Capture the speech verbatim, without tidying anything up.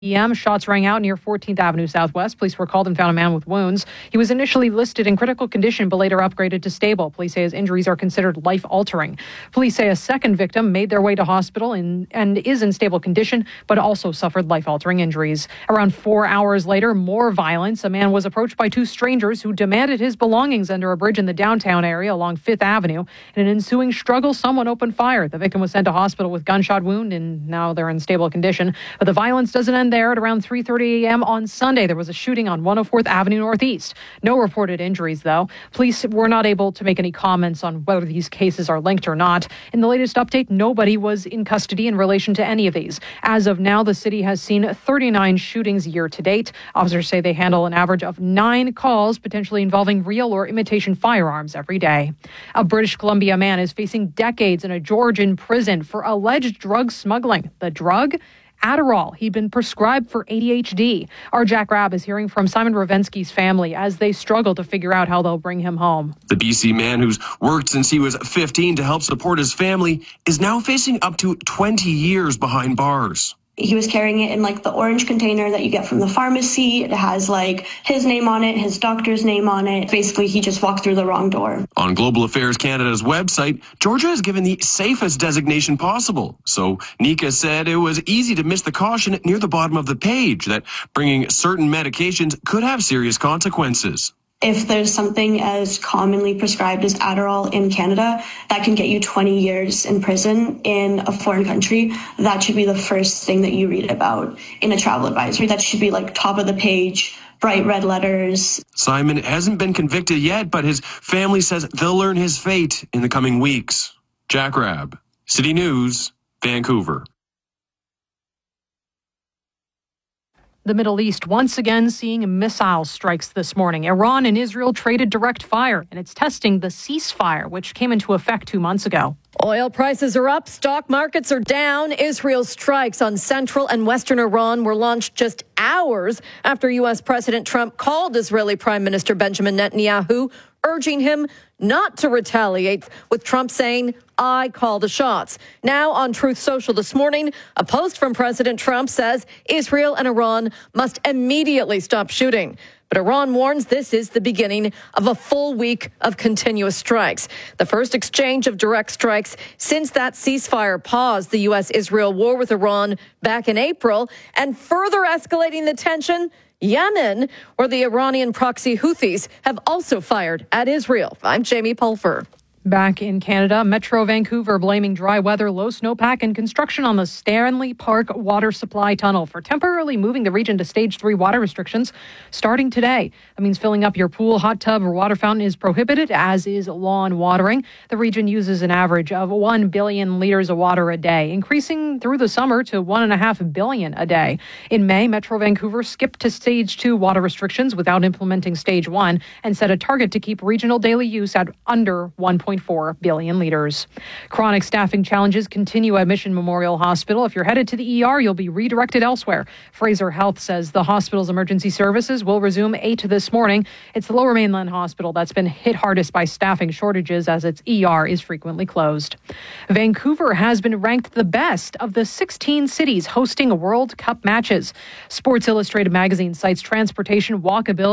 P M, shots rang out near fourteenth Avenue Southwest. Police were called and found a man with wounds. He was initially listed in critical condition, but later upgraded to stable. Police say his injuries are considered life-altering. Police say a second victim made their way to hospital in, and is in stable condition, but also suffered life-altering injuries. Around four hours later, more violence. A man was approached by two strangers who demanded his belongings under a bridge in the downtown area along Fifth Avenue. In an ensuing struggle, someone opened fire. The victim was sent to hospital with gunshot wound, and now they're in stable condition. But the violence doesn't end there. At around three thirty a.m. on Sunday, there was a shooting on one oh fourth Avenue Northeast. No reported injuries, though. Police were not able to make any comments on whether these cases are linked or not. In the latest update, nobody was in custody in relation to any of these. As of now, the city has seen thirty-nine shootings year to date. Officers say they handle an average of nine calls, potentially involving real or imitation firearms every day. A British Columbia man is facing decades in a Georgian prison for alleged drug smuggling. The drug? Adderall. He'd been prescribed for A D H D. Our Jack Rabb is hearing from Simon Ravensky's family as they struggle to figure out how they'll bring him home. The B C man, who's worked since he was fifteen to help support his family, is now facing up to twenty years behind bars. He was carrying it in like the orange container that you get from the pharmacy. It has like his name on it, his doctor's name on it. Basically, he just walked through the wrong door. On Global Affairs Canada's website, Georgia is given the safest designation possible. So Nika said it was easy to miss the caution near the bottom of the page that bringing certain medications could have serious consequences. If there's something as commonly prescribed as Adderall in Canada, that can get you twenty years in prison in a foreign country. That should be the first thing that you read about in a travel advisory. That should be like top of the page, bright red letters. Simon hasn't been convicted yet, but his family says they'll learn his fate in the coming weeks. Jack Rabb, City News, Vancouver. The Middle East once again seeing missile strikes this morning. Iran and Israel traded direct fire, and it's testing the ceasefire, which came into effect two months ago. Oil prices are up, stock markets are down. Israel's strikes on central and western Iran were launched just hours after U S. President Trump called Israeli Prime Minister Benjamin Netanyahu, urging him not to retaliate, with Trump saying, "I call the shots." Now on Truth Social this morning, a post from President Trump says Israel and Iran must immediately stop shooting. But Iran warns this is the beginning of a full week of continuous strikes. The first exchange of direct strikes since that ceasefire paused the U S Israel war with Iran back in April, and further escalating the tension, Yemen, where the Iranian proxy Houthis have also fired at Israel. I'm Jamie Pulfer. Back in Canada, Metro Vancouver blaming dry weather, low snowpack, and construction on the Stanley Park water supply tunnel for temporarily moving the region to stage three water restrictions starting today. That means filling up your pool, hot tub, or water fountain is prohibited, as is lawn watering. The region uses an average of one billion liters of water a day, increasing through the summer to one point five billion a day. In May, Metro Vancouver skipped to stage two water restrictions without implementing stage one and set a target to keep regional daily use at under one point four billion liters. Chronic staffing challenges continue at Mission Memorial Hospital. If you're headed to the E R, you'll be redirected elsewhere. Fraser Health says the hospital's emergency services will resume eight this morning. It's the Lower Mainland Hospital that's been hit hardest by staffing shortages, as its E R is frequently closed. Vancouver has been ranked the best of the sixteen cities hosting World Cup matches. Sports Illustrated magazine cites transportation, walkability,